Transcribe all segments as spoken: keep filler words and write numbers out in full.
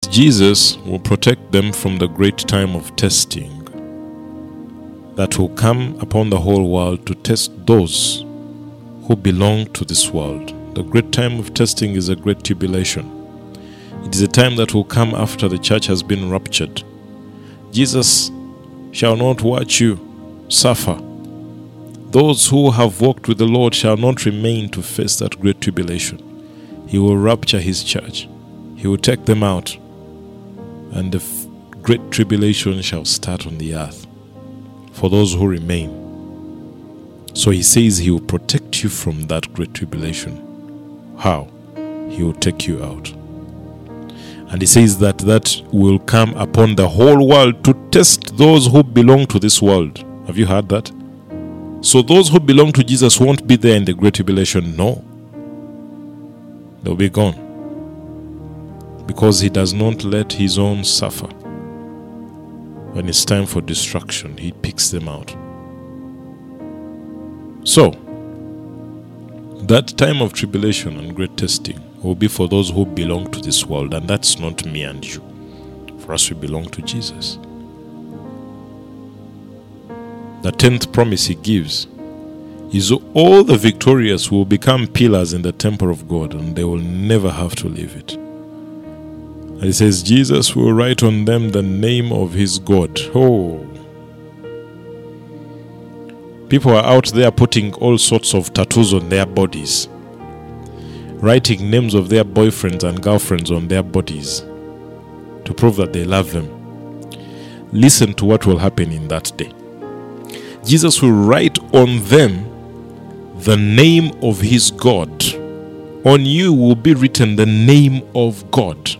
Jesus will protect them from the great time of testing that will come upon the whole world to test those who belong to this world. The great time of testing is a great tribulation. It is a time that will come after the church has been raptured. Jesus shall not watch you suffer. Those who have walked with the Lord shall not remain to face that great tribulation. He will rapture his church. He will take them out, and the f- great tribulation shall start on the earth for those who remain. So he says he will protect you from that great tribulation. How? He will take you out. And he says that that will come upon the whole world to test those who belong to this world. Have you heard that? So those who belong to Jesus won't be there in the great tribulation. No. They'll be gone. Because he does not let his own suffer. When it's time for destruction, he picks them out. So, that time of tribulation and great testing will be for those who belong to this world, and that's not me and you. For us, we belong to Jesus. The tenth promise he gives is all the victorious will become pillars in the temple of God, and they will never have to leave it. And he says, Jesus will write on them the name of his God. Oh. People are out there putting all sorts of tattoos on their bodies, writing names of their boyfriends and girlfriends on their bodies to prove that they love them. Listen to what will happen in that day. Jesus will write on them the name of his God. On you will be written the name of God.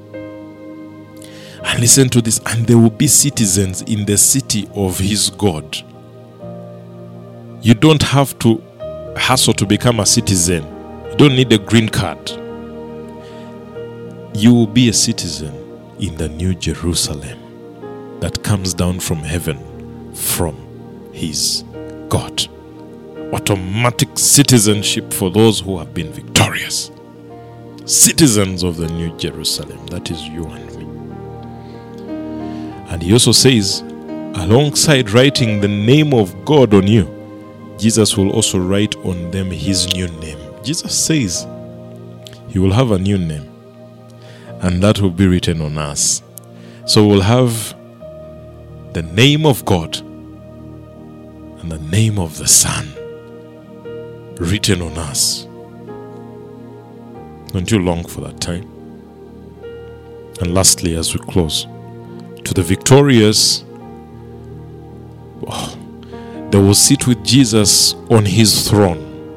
And listen to this, and they will be citizens in the city of his God. You don't have to hustle to become a citizen. You don't need a green card. You will be a citizen in the new Jerusalem that comes down from heaven from his God. Automatic citizenship for those who have been victorious. Citizens of the new Jerusalem. That is you and me. And he also says, alongside writing the name of God on you, Jesus will also write on them his new name. Jesus says he will have a new name, and that will be written on us. So we'll have the name of God and the name of the Son written on us. Don't you long for that time? And lastly, as we close, to the victorious, oh, they will sit with Jesus on his throne.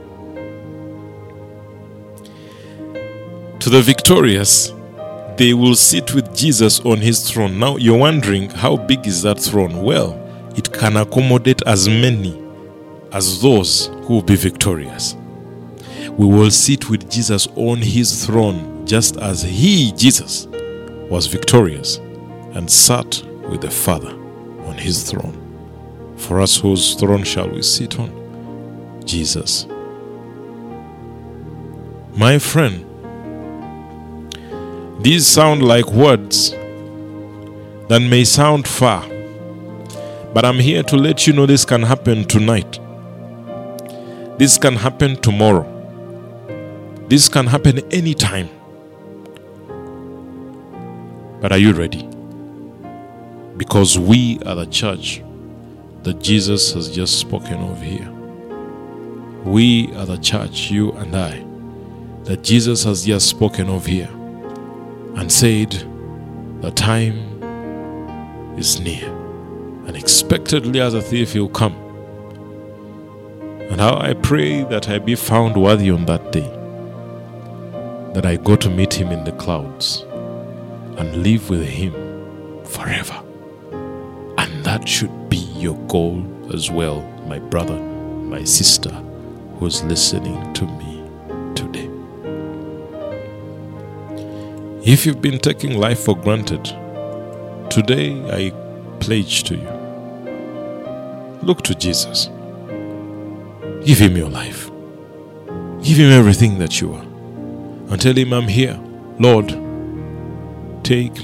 To the victorious, they will sit with Jesus on his throne. Now you're wondering, how big is that throne? Well, it can accommodate as many as those who will be victorious. We will sit with Jesus on his throne, just as he, Jesus, was victorious and sat with the Father on his throne. For us, whose throne shall we sit on? Jesus. My friend, these sound like words that may sound far, but I'm here to let you know this can happen tonight. This can happen tomorrow. This can happen anytime. But are you ready? Because we are the church that Jesus has just spoken of here. We are the church, you and I, that Jesus has just spoken of here and said the time is near. Unexpectedly as a thief he'll come. And how I pray that I be found worthy on that day, that I go to meet him in the clouds and live with him forever. And that should be your goal as well, my brother, my sister, who's listening to me today. If you've been taking life for granted, today I pledge to you, look to Jesus. Give him your life. Give him everything that you are. And tell him, I'm here. Lord, take